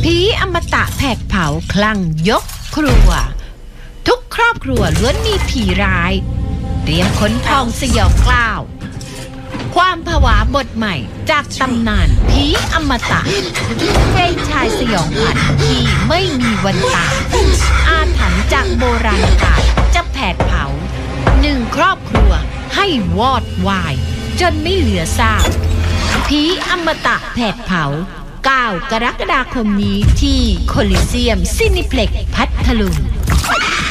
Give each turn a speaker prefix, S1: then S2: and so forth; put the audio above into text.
S1: ผีอมตะแผดเผาคลั่งยกครัวทุกครอบครัวล้วนมีผีร้ายเตรียมขนพองสยองกล้าวความผวาบทใหม่จากตำนานผีอมตะเพลงชายสยองขวัญที่ไม่มีวันตายอาถรรพ์จากโบราณกาลจะแผดเผาหนึ่งครอบครัวให้วอดวายจนไม่เหลือซากผีอมตะแผดเผา9 กรกฎาคมนี้ที่โคลิเซียมซินิเพล็กซ์พัทลุง